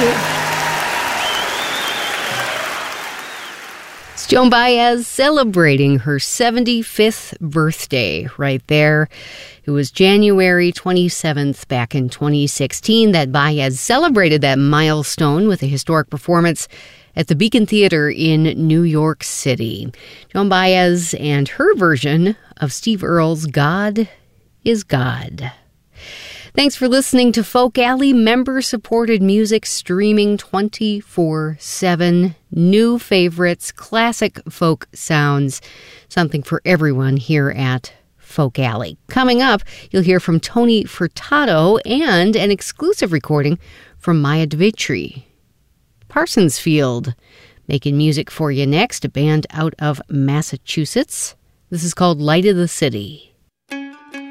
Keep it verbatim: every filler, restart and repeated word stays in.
you. It's Joan Baez celebrating her seventy-fifth birthday right there. It was January twenty-seventh back in twenty sixteen that Baez celebrated that milestone with a historic performance at the Beacon Theater in New York City. Joan Baez and her version of Steve Earle's God is God. Thanks for listening to Folk Alley, member-supported music streaming twenty-four seven. New favorites, classic folk sounds, something for everyone here at Folk Alley. Coming up, you'll hear from Tony Furtado and an exclusive recording from Maya Dmitri. Parsonsfield making music for you next, a band out of Massachusetts. This is called Light of the City.